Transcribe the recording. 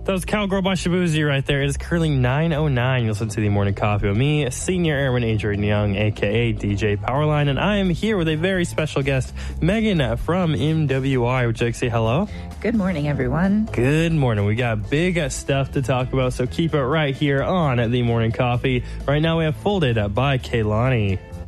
That was Cowgirl by Shabuzi right there. It is currently 9:09. You listen to the Morning Coffee with me, Senior Airman Adrian Young, a.k.a. DJ Powerline, and I am here with a very special guest, Megan from MWI. Would you like to say hello? Good morning, everyone. Good morning. We got big stuff to talk about, so keep it right here on the Morning Coffee. Right now we have Folded by Kehlani.